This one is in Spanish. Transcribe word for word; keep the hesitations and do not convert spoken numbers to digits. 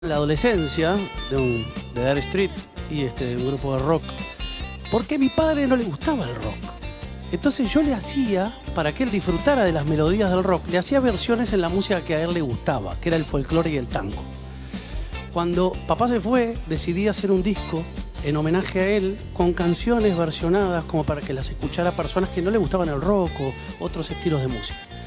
La adolescencia de, un, de Dire Street y este, un grupo de rock, porque a mi padre no le gustaba el rock. Entonces yo le hacía, para que él disfrutara de las melodías del rock, le hacía versiones en la música que a él le gustaba, que era el folclore y el tango. Cuando papá se fue, decidí hacer un disco en homenaje a él, con canciones versionadas como para que las escuchara personas que no le gustaban el rock o otros estilos de música.